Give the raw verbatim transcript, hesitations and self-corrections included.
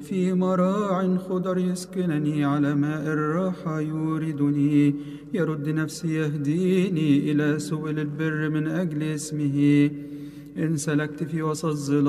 في مراع خضر يسكنني، على ماء الراحة يوردني. يرد نفسي يهديني إلى سبل البر من أجل اسمه. إن سلكت في وسط الظلام